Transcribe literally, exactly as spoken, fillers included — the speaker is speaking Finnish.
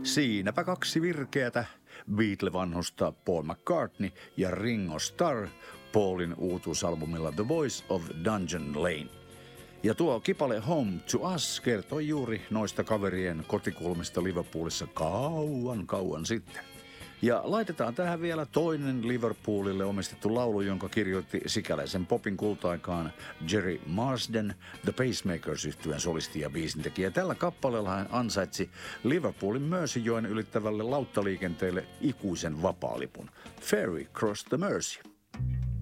Siinäpä kaksi virkeätä Beatle-vanhusta Paul McCartney ja Ringo Starr Paulin uutuusalbumilla The Voice of Dungeon Lane. Ja tuo kipale Home to Us kertoi juuri noista kaverien kotikulmista Liverpoolissa kauan kauan sitten. Ja laitetaan tähän vielä toinen Liverpoolille omistettu laulu, jonka kirjoitti sikäläisen popin kultaikaan Jerry Marsden, The Pacemakers-yhtyeen solisti ja biisintekijä. Tällä kappaleella hän ansaitsi Liverpoolin Merseyjoen ylittävälle lauttaliikenteelle ikuisen vapaalipun. Ferry Cross the Mersey.